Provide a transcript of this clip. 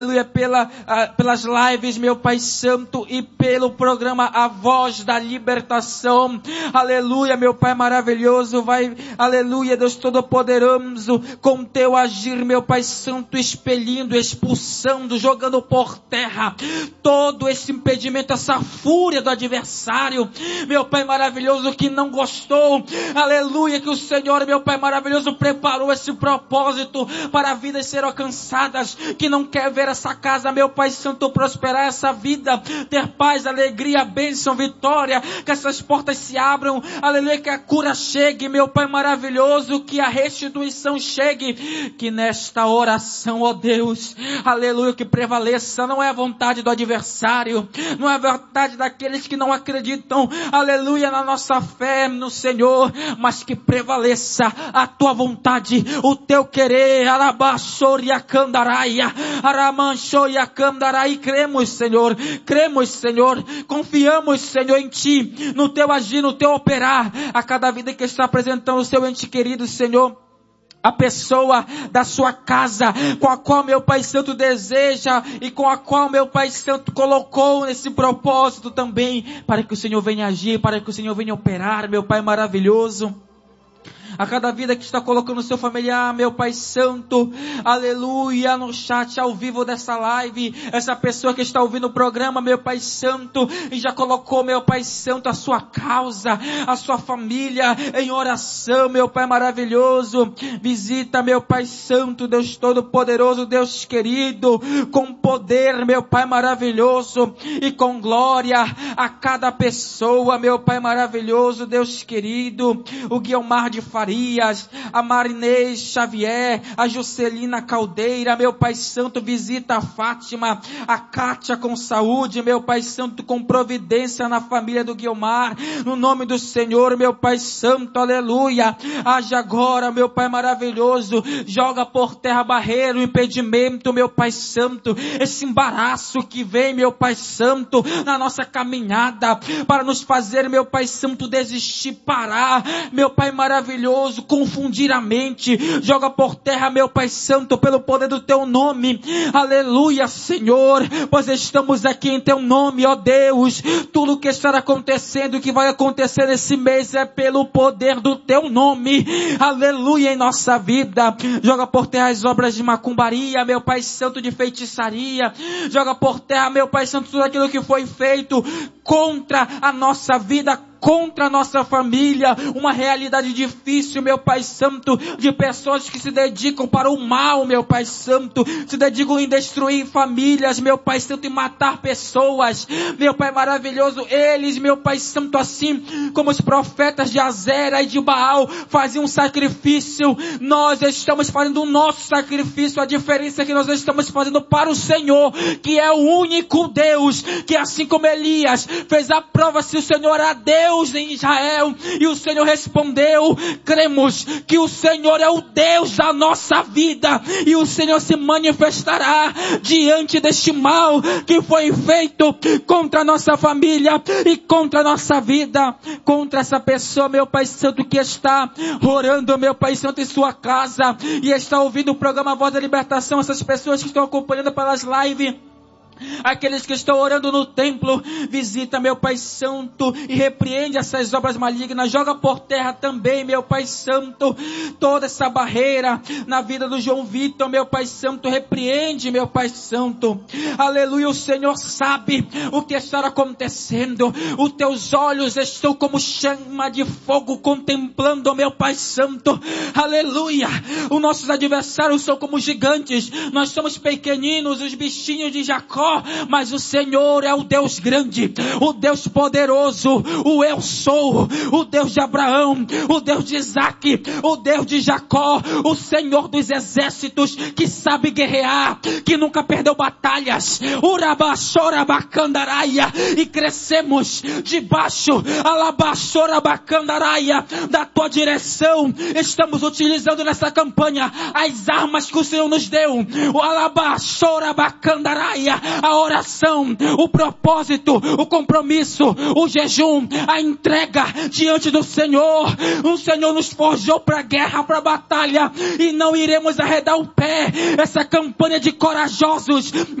aleluia, pelas lives, meu Pai Santo, e pelo programa A Voz da Libertação, aleluia, meu Pai maravilhoso, vai, aleluia, Deus Todo-Poderoso, com teu agir, meu Pai Santo, expelindo, expulsando, jogando por terra, todo esse impedimento, essa fúria do adversário, meu Pai maravilhoso, que não gostou, aleluia, que o Senhor, meu Pai maravilhoso, preparou esse propósito para vidas ser alcançadas, que não quer ver essa casa, meu Pai Santo, prosperar essa vida, ter paz, alegria, bênção, vitória, que essas portas se abram, aleluia, que a cura chegue, meu Pai maravilhoso, que a restituição chegue, que nesta oração, ó Deus, aleluia, que prevaleça, não é a vontade do adversário, não é a vontade daqueles que não acreditam, aleluia, na nossa fé no Senhor, mas que prevaleça a tua vontade, o teu querer, alabaxoria candaraia, aramanchoia candarai, cremos, Senhor, confiamos, Senhor, em Ti, no Teu agir, no Teu operar, a cada vida que está apresentando o Seu ente querido, Senhor, a pessoa da sua casa, com a qual meu Pai Santo deseja e com a qual meu Pai Santo colocou nesse propósito também, para que o Senhor venha agir, para que o Senhor venha operar, meu Pai maravilhoso. A cada vida que está colocando o seu familiar, meu Pai Santo, aleluia, no chat, ao vivo dessa live, essa pessoa que está ouvindo o programa, meu Pai Santo, e já colocou, meu Pai Santo, a sua causa, a sua família em oração, meu Pai maravilhoso, visita, meu Pai Santo, Deus Todo-Poderoso, Deus querido, com poder, meu Pai maravilhoso, e com glória a cada pessoa, meu Pai maravilhoso, Deus querido, o Guilmar de Farias, a Marinês Xavier, a Juscelina Caldeira, meu Pai Santo, visita a Fátima, a Kátia com saúde, meu Pai Santo, com providência na família do Guilmar, no nome do Senhor, meu Pai Santo, aleluia, age agora, meu Pai maravilhoso, joga por terra a barreira, o impedimento, meu Pai Santo, esse embaraço que vem, meu Pai Santo, na nossa caminhada, para nos fazer, meu Pai Santo, desistir, parar, meu Pai maravilhoso, confundir a mente, joga por terra, meu Pai Santo, pelo poder do Teu nome, aleluia, Senhor, pois estamos aqui em Teu nome, ó Deus, tudo que está acontecendo, que vai acontecer nesse mês é pelo poder do Teu nome, aleluia, em nossa vida, joga por terra as obras de macumbaria, meu Pai Santo, de feitiçaria, joga por terra, meu Pai Santo, tudo aquilo que foi feito contra a nossa vida, contra a nossa família, uma realidade difícil, meu Pai Santo, de pessoas que se dedicam para o mal, meu Pai Santo, se dedicam em destruir famílias, meu Pai Santo, em matar pessoas, meu Pai maravilhoso, eles, meu Pai Santo, assim como os profetas de Azera e de Baal faziam um sacrifício, nós estamos fazendo o nosso sacrifício, a diferença é que nós estamos fazendo para o Senhor, que é o único Deus, que assim como Elias fez a prova se o Senhor era Deus em Israel, e o Senhor respondeu, cremos que o Senhor é o Deus da nossa vida, e o Senhor se manifestará diante deste mal que foi feito contra a nossa família e contra a nossa vida, contra essa pessoa, meu Pai Santo, que está orando, meu Pai Santo, em sua casa, e está ouvindo o programa Voz da Libertação, essas pessoas que estão acompanhando pelas lives, aqueles que estão orando no templo, visita, meu Pai Santo, e repreende essas obras malignas, joga por terra também, meu Pai Santo, toda essa barreira na vida do João Vitor, meu Pai Santo, repreende, meu Pai Santo, aleluia, o Senhor sabe o que está acontecendo, os teus olhos estão como chama de fogo contemplando, meu Pai Santo, aleluia, os nossos adversários são como gigantes, nós somos pequeninos, os bichinhos de Jacó, mas o Senhor é o Deus grande, o Deus poderoso, o eu sou, o Deus de Abraão, o Deus de Isaac, o Deus de Jacó, o Senhor dos exércitos, que sabe guerrear, que nunca perdeu batalhas, Urabachorabacandaraia, e crescemos debaixo, Alabachorabacandaraia, da tua direção, estamos utilizando nessa campanha as armas que o Senhor nos deu, o Alabachorabacandaraia, a oração, o propósito, o compromisso, o jejum, a entrega diante do Senhor. O Senhor nos forjou para a guerra, para a batalha, e não iremos arredar o pé. Essa campanha de corajosos,